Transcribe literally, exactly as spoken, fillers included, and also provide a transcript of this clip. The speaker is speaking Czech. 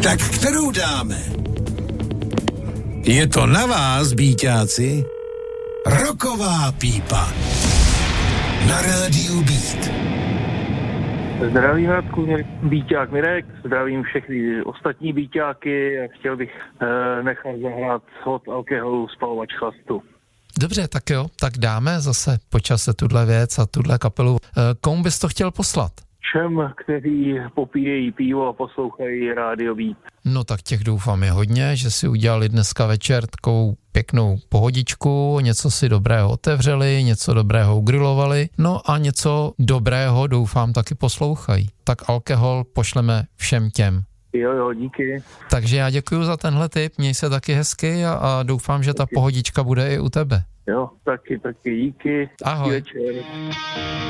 Tak kterou dáme? Je to na vás, býťáci. Rocková pípa. Na rádiu Beat. Zdravím Radku, býťák Mirek, zdravím všechny ostatní býťáky a chtěl bych e, nechat zahrát od Alkoholu Spalovač chlastu. Dobře, tak jo, tak dáme zase po čase tuhle věc a tuhle kapelu. E, komu bys to chtěl poslat? Všem, kteří popíjejí pivo a poslouchají rádio Beat. No tak těch doufám je hodně, že si udělali dneska večer takovou pěknou pohodičku, něco si dobrého otevřeli, něco dobrého ugrilovali, no a něco dobrého doufám taky poslouchají. Tak alkohol pošleme všem těm. Jo, jo, díky. Takže já děkuju za tenhle tip, měj se taky hezky a, a doufám, že ta pohodička bude i u tebe. Jo, taky, taky díky. Ahoj. Večer.